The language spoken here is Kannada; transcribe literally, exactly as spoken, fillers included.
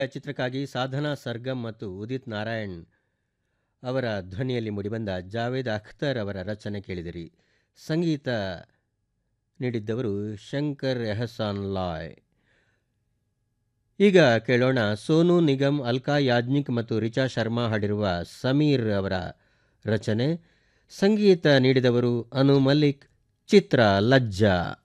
ಚಿತ್ರಕ್ಕಾಗಿ ಸಾಧನಾ ಸರ್ಗಮ್ ಮತ್ತು ಉದಿತ್ ನಾರಾಯಣ್ ಅವರ ಧ್ವನಿಯಲ್ಲಿ ಮೂಡಿಬಂದ ಜಾವೇದ್ ಅಖ್ತರ್ ಅವರ ರಚನೆ ಕೇಳಿದಿರಿ. ಸಂಗೀತ ನೀಡಿದ್ದವರು ಶಂಕರ್ ಎಹಸಾನ್ ಲಾಯ್. ಈಗ ಕೇಳೋಣ ಸೋನು ನಿಗಮ್, ಅಲ್ಕಾ ಯಾಜ್ನಿಕ್ ಮತ್ತು ರಿಚಾ ಶರ್ಮಾ ಹಾಡಿರುವ ಸಮೀರ್ ಅವರ ರಚನೆ. ಸಂಗೀತ ನೀಡಿದವರು ಅನು ಮಲ್ಲಿಕ್. ಚಿತ್ರ ಲಜ್ಜಾ.